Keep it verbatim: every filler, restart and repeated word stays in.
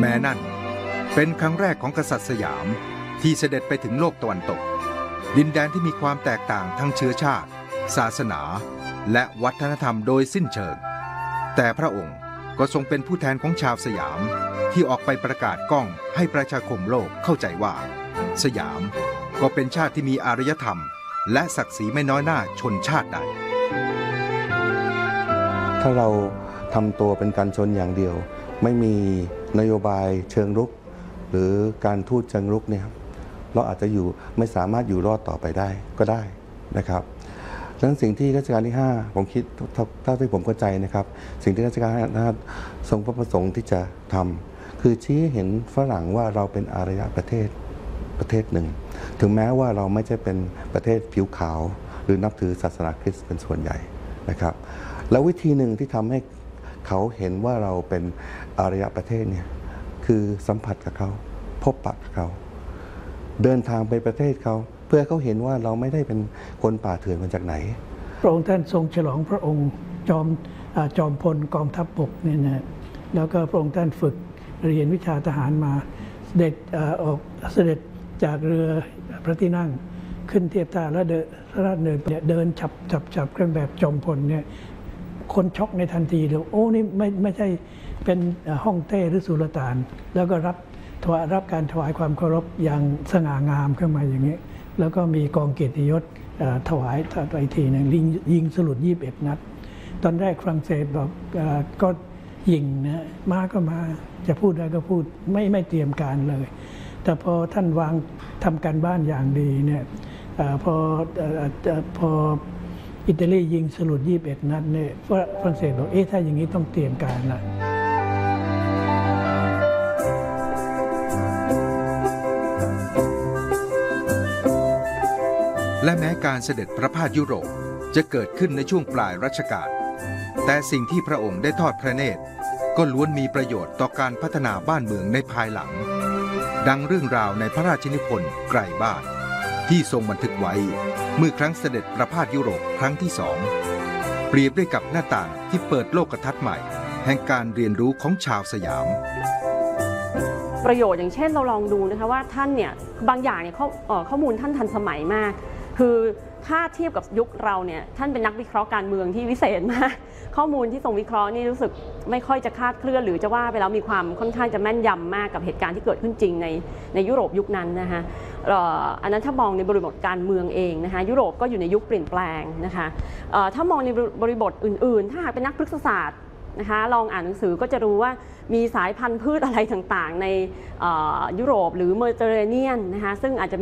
แม้นั่นเป็นครั้งแรกของกษัตริย์สยามที่เสด็จไปถึงโลกตะวันตกดินแดนที่มีความแตกต่างทั้งเชื้อชาติศาสนาและวัฒนธรรมโดยสิ้นเชิงแต่พระองค์ก็ทรงเป็นผู้แทนของชาวสยามที่ออกไปประกาศก้องให้ประชาคมโลกเข้าใจว่าสยามก็เป็นชาติที่มีอารยธรรมและศักดิ์ศรีไม่น้อยหน้าชนชาติใดถ้าเราทำตัวเป็นการชนอย่างเดียวไม่มีนโยบายเชิงรุกหรือการทูตเชิงรุกเนี่ยเราอาจจะอยู่ไม่สามารถอยู่รอดต่อไปได้ก็ได้นะครับดังนั้นสิ่งที่รัชกาลที่ห้าผมคิดเท่าที่ผมเข้าใจนะครับสิ่งที่รัชกาลที่ห้าทรงพระประสงค์ที่จะทำคือชี้เห็นฝรั่งว่าเราเป็นอารยประเทศประเทศหนึ่งถึงแม้ว่าเราไม่ใช่เป็นประเทศผิวขาวหรือนับถือศาสนาคริสต์เป็นส่วนใหญ่นะครับแล้ววิธีหนึ่งที่ทำให้เขาเห็นว่าเราเป็นอารยประเทศเนี่ยคือสัมผัสกับเขาพบปะกับเขาเดินทางไปประเทศเขาเพื่อเขาเห็นว่าเราไม่ได้เป็นคนป่าเถื่อนมาจากไหนพระองค์ท่านทรงฉลองพระองค์จอมจอมพลกองทัพบกเนี่ยนะแล้วก็พระองค์ท่านฝึกเรียนวิชาทหารมาเสด็จออกเสด็จจากเรือพระที่นั่งขึ้นเทียบท่าแล้วเดินพระราชดำเนินเดินฉับฉับฉับเครื่องแบบจอมพลเนี่ยคนช็อกในทันทีเลยโอ้นี่ไม่ไม่ใช่เป็นฮ่องเต้หรือสุลต่านแล้วก็รับถวายรับการถวายความเคารพอย่างสง่างามขึ้นมาอย่างนี้แล้วก็มีกองเกียรติยศถวายไปทีหนึ่งยิงสลุดยี่สิบเอ็ดนัดตอนแรกฝรั่งเศสบอกก็ยิงนะมาก็มาจะพูดอะไรก็พูดไม่ไม่เตรียมการเลยแต่พอท่านวางทำการบ้านอย่างดีเนี่ยพอพออิตาลียิงสลุดยี่สิบเอ็ดนัดเนี่ยฝรั่งเศสบอกเอ๊ะถ้าอย่างนี้ต้องเตรียมการนะและแม้การเสด็จประพาสยุโรปจะเกิดขึ้นในช่วงปลายรัชกาลแต่สิ่งที่พระองค์ได้ทอดพระเนตรก็ล้วนมีประโยชน์ต่อการพัฒนาบ้านเมืองในภายหลังดังเรื่องราวในพระราชนิพนธ์ไกลบ้านที่ทรงบันทึกไว้เมื่อครั้งเสด็จประพาสยุโรปครั้งที่สองเปรียบด้วยกับหน้าต่างที่เปิดโลกทัศน์ใหม่แห่งการเรียนรู้ของชาวสยามประโยชน์อย่างเช่นเราลองดูนะคะว่าท่านเนี่ยบางอย่างเนี่ยข้อข้อมูลท่านทันสมัยมากคือถ้าเทียบกับยุคเราเนี่ยท่านเป็นนักวิเคราะห์การเมืองที่วิเศษมากข้อมูลที่ทรงวิเคราะห์นี่รู้สึกไม่ค่อยจะคลาดเคลื่อนหรือจะว่าไปแล้วมีความค่อนข้างจะแม่นยำมากกับเหตุการณ์ที่เกิดขึ้นจริงในในยุโรปยุคนั้นนะคะอันนั้นถ้ามองในบริบทการเมืองเองนะคะยุโรปก็อยู่ในยุคเปลี่ยนแปลงนะคะถ้ามองในบริบทอื่นๆถ้าหากเป็นนักพฤกษศาสตร์นะคะลองอ่านหนังสือก็จะรู้ว่ามีสายพันธุ์พืชอะไรต่างๆในยุโรปหรือเมดิเตอร์เรเนียนนะคะซึ่งอาจจะ